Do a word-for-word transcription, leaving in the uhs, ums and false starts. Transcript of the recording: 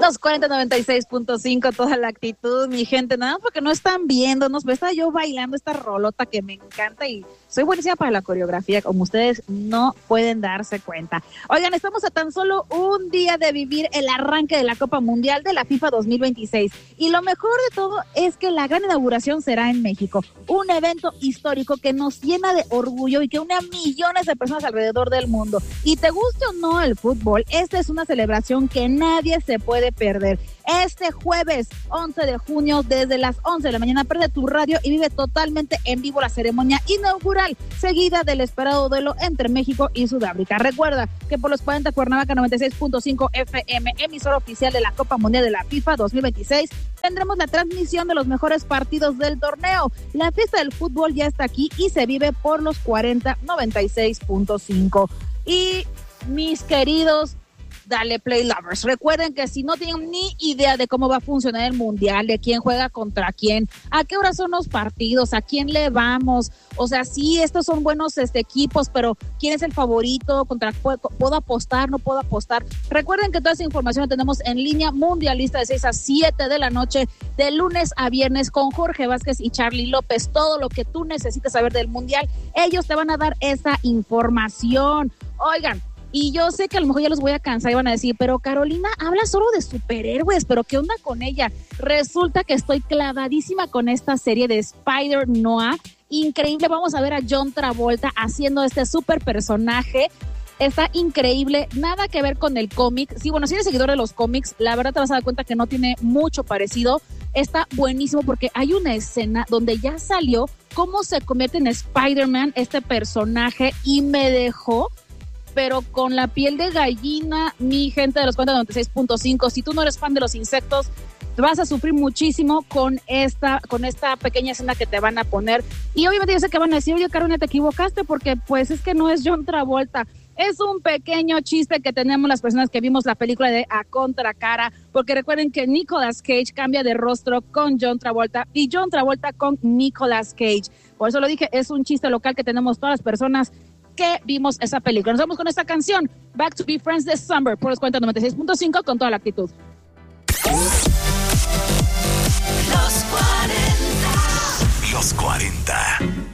Los cuarenta noventa y seis punto cinco, toda la actitud, mi gente, nada más porque no están viéndonos, pero estaba yo bailando esta rolota que me encanta y soy buenísima para la coreografía, como ustedes no pueden darse cuenta. Oigan, estamos a tan solo un día de vivir el arranque de la Copa Mundial de la FIFA dos mil veintiséis y lo mejor de todo es que la gran inauguración será en México, un evento histórico que nos llena de orgullo y que une a millones de personas alrededor del mundo. Y te guste o no el fútbol, esta es una celebración que nadie se puede perder. Este jueves once de junio desde las once de la mañana prende tu radio y vive totalmente en vivo la ceremonia inaugural seguida del esperado duelo entre México y Sudáfrica. Recuerda que por los cuarenta Cuernavaca noventa y seis punto cinco F M, emisora oficial de la Copa Mundial de la FIFA dos mil veintiséis, tendremos la transmisión de los mejores partidos del torneo. La fiesta del fútbol ya está aquí y se vive por los cuarenta noventa y seis punto cinco. Y mis queridos Dale Play Lovers, recuerden que si no tienen ni idea de cómo va a funcionar el mundial, de quién juega contra quién, a qué hora son los partidos, a quién le vamos, o sea, sí, estos son buenos este, equipos, pero quién es el favorito, contra puedo, puedo apostar, no puedo apostar. Recuerden que toda esa información la tenemos en línea mundialista de seis a siete de la noche, de lunes a viernes, con Jorge Vázquez y Charlie López. Todo lo que tú necesitas saber del mundial, ellos te van a dar esa información. Oigan, y yo sé que a lo mejor ya los voy a cansar y van a decir, pero Carolina habla solo de superhéroes, pero ¿qué onda con ella? Resulta que estoy clavadísima con esta serie de Spider-Noir. Increíble, vamos a ver a John Travolta haciendo este super personaje. Está increíble, nada que ver con el cómic. Sí, bueno, si eres seguidor de los cómics, la verdad te vas a dar cuenta que no tiene mucho parecido. Está buenísimo porque hay una escena donde ya salió cómo se convierte en Spider-Man este personaje y me dejó pero con la piel de gallina, mi gente de los cuarenta noventa y seis punto cinco. Si tú no eres fan de los insectos, vas a sufrir muchísimo con esta, con esta pequeña escena que te van a poner. Y obviamente yo sé que van a decir, oye, Carolina, te equivocaste porque pues es que no es John Travolta. Es un pequeño chiste que tenemos las personas que vimos la película de A Contracara, porque recuerden que Nicolas Cage cambia de rostro con John Travolta y John Travolta con Nicolas Cage. Por eso lo dije, es un chiste local que tenemos todas las personas que vimos esa película. Nos vamos con esta canción, Back to Be Friends de Summer, por los cuarenta noventa y seis punto cinco con toda la actitud. Los cuarenta. Los cuarenta.